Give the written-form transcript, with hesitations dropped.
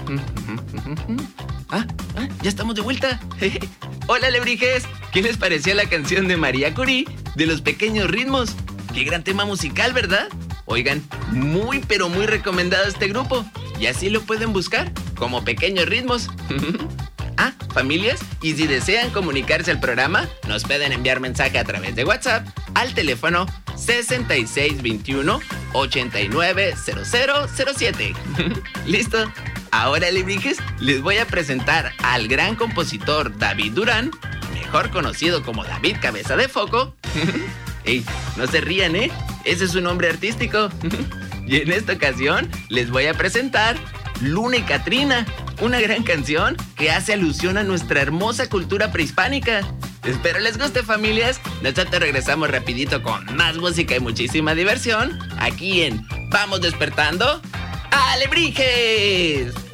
Ya estamos de vuelta. Hola, alebrijes. ¿Qué les pareció la canción de María Curie de Los Pequeños Ritmos? Qué gran tema musical, ¿verdad? Oigan, muy pero muy recomendado este grupo. Y así lo pueden buscar como Pequeños Ritmos. Familias, y si desean comunicarse al programa, nos pueden enviar mensaje a través de WhatsApp al teléfono 6621-890007. ¿Listo? Ahora, alebrijes, les voy a presentar al gran compositor David Durán, mejor conocido como David Cabeza de Foco. ¡Ey! No se rían, ¿eh? Ese es su nombre artístico. Y en esta ocasión les voy a presentar Luna y Catrina, una gran canción que hace alusión a nuestra hermosa cultura prehispánica. Espero les guste, familias. Nosotros regresamos rapidito con más música y muchísima diversión aquí en Vamos Despertando ¡Alebrijes!